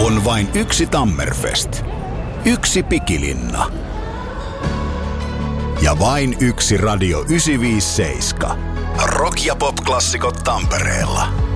On vain yksi Tammerfest. Yksi Pikilinna. Ja vain yksi Radio 957. Rock- ja pop-klassikot Tampereella.